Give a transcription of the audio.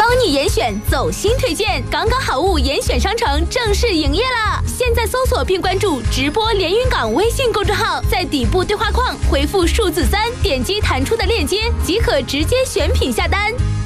你严选走心推荐，刚刚好物严选商城正式营业了。现在搜索并关注直播连云港微信公众号，在底部对话框回复数字3，点击弹出的链接即可直接选品下单。